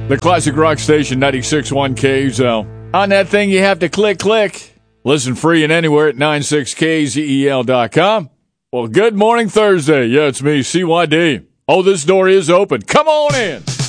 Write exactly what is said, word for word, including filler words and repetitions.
The classic rock station, ninety-six point one K Z L. On that thing, you have to click, click. Listen free and anywhere at ninety-six K Z E L dot com. Well, good morning Thursday. Yeah, it's me, C Y D. Oh, this door is open. Come on in.